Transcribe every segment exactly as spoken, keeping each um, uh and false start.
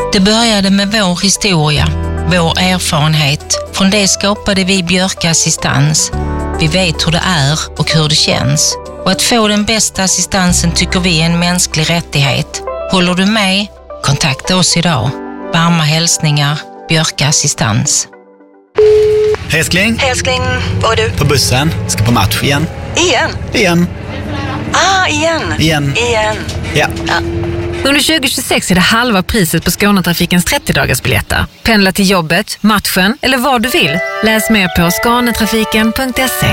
Det började med vår historia, vår erfarenhet. Från det skapade vi Björka Assistans. Vi vet hur det är och hur det känns. Och att få den bästa assistansen tycker vi är en mänsklig rättighet. Håller du med? Kontakta oss idag. Varma hälsningar, Björka Assistans. Älskling? Älskling, vad är du? På bussen. Ska på match igen. Igen? Igen. Ah, igen. Igen. Igen. Ja. ja. Under tjugo tjugosex är det halva priset på Skånetrafikens trettio-dagarsbiljetter. Pendla till jobbet, matchen eller vad du vill. Läs mer på skanetrafiken punkt se.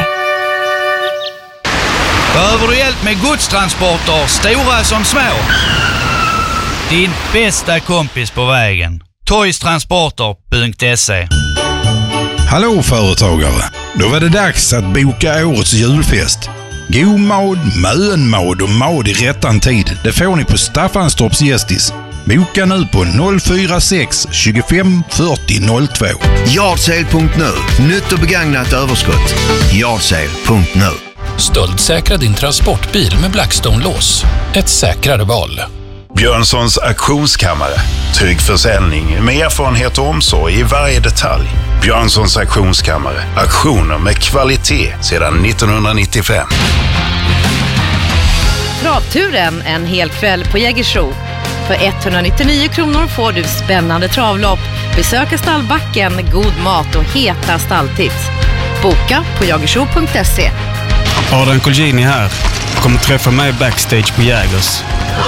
Behöver du hjälp med godstransporter, stora som små? Din bästa kompis på vägen. toystransporter punkt se. Hallå företagare! Då var det dags att boka årets julfest. God mad, mönmad och mad i rättan tid. Det får ni på Staffanstorps Gästis. Boka nu på noll fyra sex tjugofem fyrtio noll två. Yardsale punkt nu. Nytt och begagnat överskott. Yardsale punkt nu. Stöldsäkra din transportbil med Blackstone-lås. Ett säkrare val. Björnssons auktionskammare. Trygg försäljning med erfarenhet och omsorg i varje detalj. Björnssons auktionskammare. Auktioner med kvalitet sedan nittonhundranittiofem. Travturen en hel kväll på Jägersro. För etthundranittionio kronor får du spännande travlopp, besöka stallbacken, god mat och heta stalltips. Boka på jagersro punkt se. Adrian Colgjini här. Kommer träffa mig backstage på Jägers.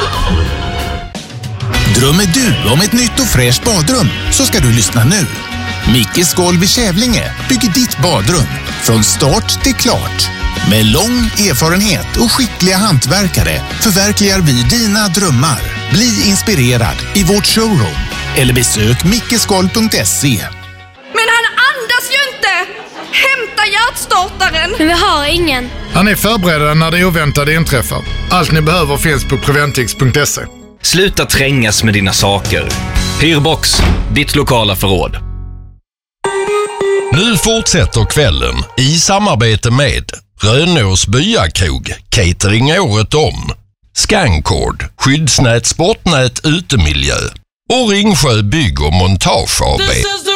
Drömmer du om ett nytt och fräscht badrum så ska du lyssna nu. Mickes Golv i Kävlinge bygger ditt badrum från start till klart. Med lång erfarenhet och skickliga hantverkare förverkligar vi dina drömmar. Bli inspirerad i vårt showroom eller besök mickesgolv punkt se. Men han andas ju inte! Hämta hjärtstartaren! Men vi har ingen. Han är förberedda när det oväntade inträffar. Allt ni behöver finns på preventix punkt se. Sluta trängas med dina saker. Hyrbox, ditt lokala förråd. Nu fortsätter kvällen i samarbete med Rönås Byakrog, catering året om, Scancord, skyddsnät, sportnät, utemiljö och Ringsjö Bygg- och Montage A B.